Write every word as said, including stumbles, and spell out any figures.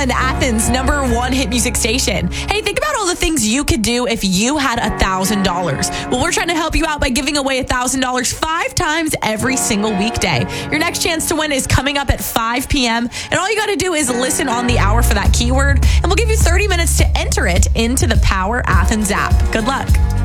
one, Athens, number one hit music station. Hey, think about all the things you could do if you had one thousand dollars. Well, we're trying to help you out by giving away one thousand dollars five times every single weekday. Your next chance to win is coming up at five p.m. And all you got to do is listen on the hour for that keyword. And we'll give you thirty minutes to enter it into the Power Athens app. Good luck.